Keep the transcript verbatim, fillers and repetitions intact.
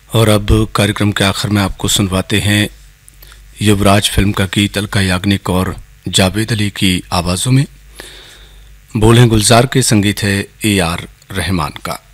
और अब कार्यक्रम के आखिर में आपको सुनवाते हैं युवराज फिल्म का गीत अलका याग्निक और जावेद अली की आवाज़ों में। बोल हैं गुलजार के, संगीत है ए आर रहमान का।